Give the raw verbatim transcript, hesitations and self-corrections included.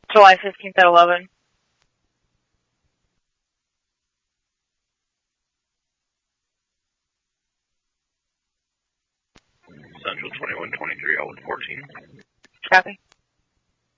July fifteenth at eleven. Central twenty-one twenty-three, Elwood fourteen. Copy.